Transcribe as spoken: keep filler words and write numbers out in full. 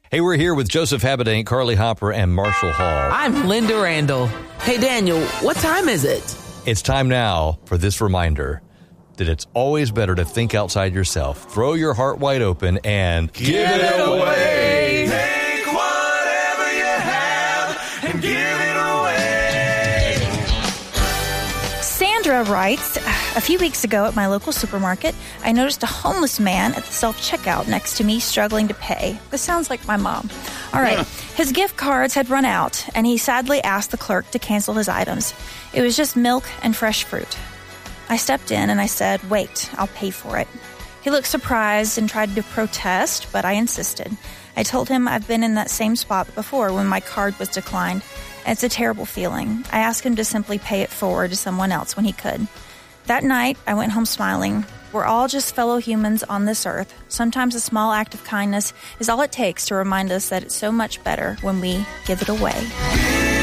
Hey, we're here with Joseph Habedank, Carly Hopper, and Marshall Hall. I'm Linda Randall. Hey, Daniel, what time is it? It's time now for this reminder that it's always better to think outside yourself, throw your heart wide open, and give, give it away. Take whatever you have and give it away. Sandra writes, a few weeks ago at my local supermarket, I noticed a homeless man at the self-checkout next to me struggling to pay. This sounds like my mom. All right. His gift cards had run out, and he sadly asked the clerk to cancel his items. It was just milk and fresh fruit. I stepped in and I said, wait, I'll pay for it. He looked surprised and tried to protest, but I insisted. I told him I've been in that same spot before when my card was declined. It's a terrible feeling. I asked him to simply pay it forward to someone else when he could. That night, I went home smiling. We're all just fellow humans on this earth. Sometimes a small act of kindness is all it takes to remind us that it's so much better when we give it away.